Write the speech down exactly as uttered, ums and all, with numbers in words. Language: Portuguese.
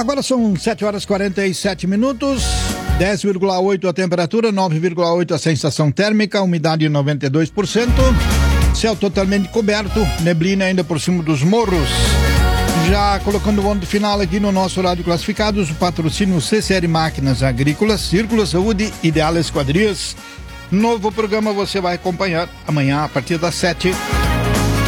Agora são sete horas e quarenta e sete minutos, dez vírgula oito a temperatura, nove vírgula oito a sensação térmica, umidade noventa e dois por cento, céu totalmente coberto, neblina ainda por cima dos morros. Já colocando o ponto final aqui no nosso Rádio Classificados, o patrocínio C C R Máquinas Agrícolas, Círculo Saúde, Ideal Esquadrias. Novo programa você vai acompanhar amanhã a partir das sete.